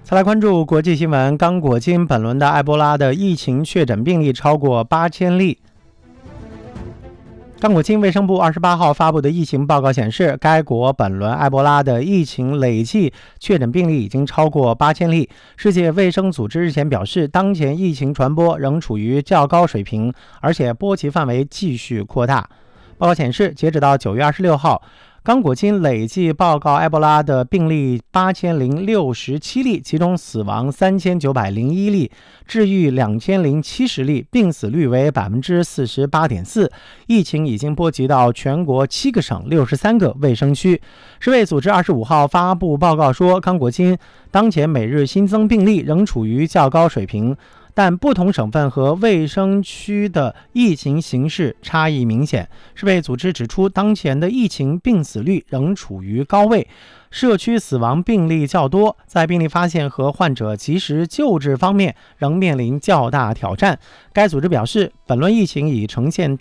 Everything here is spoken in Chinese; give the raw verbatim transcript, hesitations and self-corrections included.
再来关注国际新闻，刚果金本轮的埃博拉的疫情确诊病例超过八千例。刚果金卫生部二十八号发布的疫情报告显示，该国本轮埃博拉的疫情累计确诊病例已经超过八千例。世界卫生组织日前表示，当前疫情传播仍处于较高水平，而且波及范围继续扩大。报告显示，截止到九月二十六号，刚果金累计报告埃博拉的病例八千零六十七例，其中死亡三千九百零一例，治愈两千零七十例，病死率为 百分之四十八点四。 疫情已经波及到全国七个省六十三个卫生区。世卫组织二十五号发布报告说，刚果金当前每日新增病例仍处于较高水平，但不同省份和卫生区的疫情形势差异明显。世卫组织指出，当前的疫情病死率仍处于高位，社区死亡病例较多，在病例发现和患者及时救治方面仍面临较大挑战。该组织表示，本轮疫情已呈现